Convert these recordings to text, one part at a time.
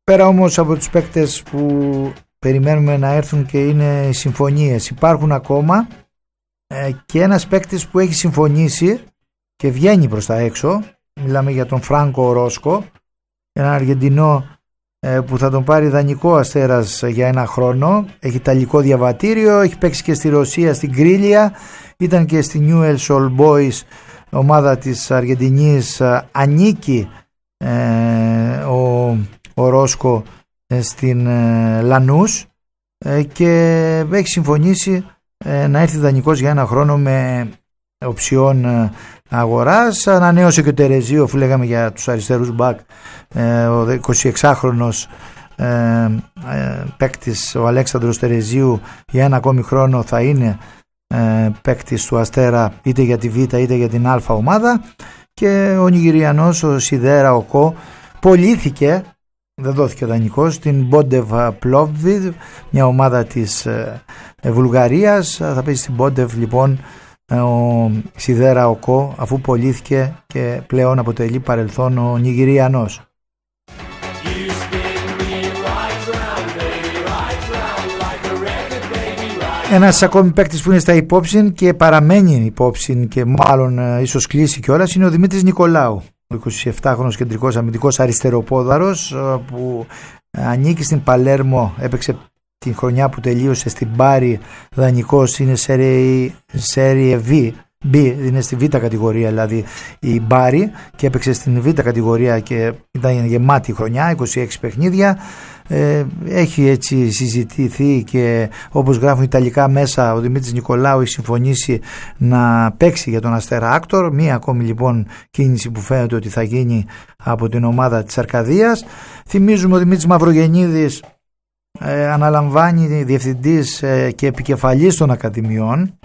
Πέρα όμως από τους παίκτες που περιμένουμε να έρθουν και είναι οι συμφωνίες, υπάρχουν ακόμα και ένας παίκτης που έχει συμφωνήσει και βγαίνει προς τα έξω. Μιλάμε για τον Φράνκο Ορόσκο, έναν Αργεντινό που θα τον πάρει δανεικό Αστέρας για 1 χρόνο. Έχει ιταλικό διαβατήριο, έχει παίξει και στη Ρωσία στην Κρίλια, ήταν και στη Newell's Old Boys, ομάδα της Αργεντινής. Ανήκει ο Ρόσκο στην Λανούς και έχει συμφωνήσει να έρθει δανεικός για 1 χρόνο με οψιόν αγοράς. Ανανέωσε και ο Τερεζίου, αφού λέγαμε για τους αριστερούς μπακ, ο 26χρονος παίκτης, ο Αλέξανδρος Τερεζίου, για 1 ακόμη χρόνο θα είναι παίκτης του Αστέρα, είτε για τη Β είτε για την Α ομάδα. Και ο Νιγηριανός, ο Σιδέρα Οκό, πωλήθηκε, δεν δόθηκε δανεικός, στην Μπόντεβ Πλόβιβ, μια ομάδα της Βουλγαρίας. Θα παίζει στην Μπόντεβ λοιπόν ο Σιδέρα Οκό, αφού πωλήθηκε και πλέον αποτελεί παρελθόν ο Νιγηριανός. Ένας ακόμη παίκτης που είναι στα υπόψη και παραμένει υπόψη και μάλλον ίσως κλείσει κιόλας είναι ο Δημήτρης Νικολάου, ο 27χρονος κεντρικός αμυντικός αριστεροπόδαρος που ανήκει στην Παλέρμο, έπαιξε την χρονιά που τελείωσε στην Μπάρι δανεικός, είναι Serie B, είναι στη Β κατηγορία δηλαδή η Μπάρι, και έπαιξε στην Β κατηγορία και ήταν γεμάτη χρονιά, 26 παιχνίδια. Έχει έτσι συζητηθεί και όπως γράφουν ιταλικά μέσα, ο Δημήτρης Νικολάου έχει συμφωνήσει να παίξει για τον Αστέρα Άκτορ. Μία ακόμη λοιπόν κίνηση που φαίνεται ότι θα γίνει από την ομάδα της Αρκαδίας. Θυμίζουμε ο Δημήτρης Μαυρογεννίδης αναλαμβάνει διευθυντής και επικεφαλής των Ακαδημιών.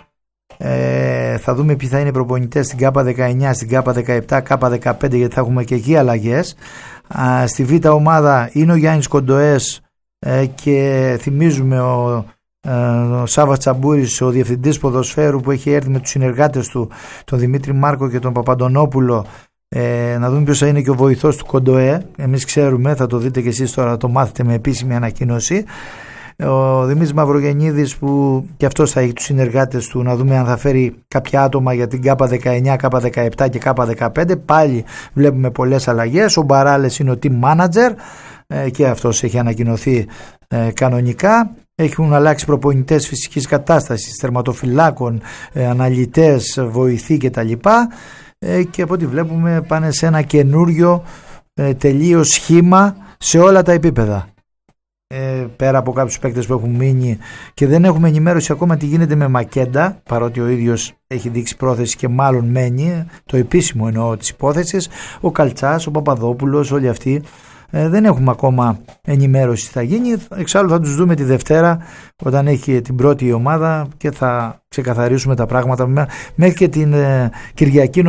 Θα δούμε ποιοι θα είναι οι προπονητές στην ΚΑΠΑ19, στην ΚΑΠΑ17, ΚΑΠΑ15, γιατί θα έχουμε και εκεί αλλαγές. Στη Β ομάδα είναι ο Γιάννης Κοντοές και θυμίζουμε ο Σάββας Τσαμπούρης, ο διευθυντής ποδοσφαίρου, που έχει έρθει με τους συνεργάτες του, τον Δημήτρη Μάρκο και τον Παπαντονόπουλο, να δούμε ποιος θα είναι και ο βοηθός του Κοντοέ. Εμείς ξέρουμε, θα το δείτε και εσείς τώρα, το μάθετε με επίσημη ανακοίνωση. Ο Δημήτρης Μαυρογεννίδης που και αυτός θα έχει τους συνεργάτες του, να δούμε αν θα φέρει κάποια άτομα για την ΚΑΠΑ19, ΚΑΠΑ17 και ΚΑΠΑ15. Πάλι βλέπουμε πολλές αλλαγές. Ο Μπαράλες είναι ο team manager και αυτός έχει ανακοινωθεί κανονικά. Έχουν αλλάξει προπονητές φυσικής κατάστασης, τερματοφυλάκων, αναλυτές, βοηθοί κτλ. Και από ό,τι βλέπουμε πάνε σε ένα καινούριο τελείως σχήμα σε όλα τα επίπεδα. Πέρα από κάποιους παίκτες που έχουν μείνει και δεν έχουμε ενημέρωση ακόμα τι γίνεται με Μακέντα, παρότι ο ίδιος έχει δείξει πρόθεση και μάλλον μένει, το επίσημο εννοώ της υπόθεσης, ο Καλτσάς, ο Παπαδόπουλος, όλοι αυτοί δεν έχουμε ακόμα ενημέρωση τι θα γίνει. Εξάλλου θα τους δούμε τη Δευτέρα όταν έχει την πρώτη ομάδα και θα ξεκαθαρίσουμε τα πράγματα μέχρι και την Κυριακή.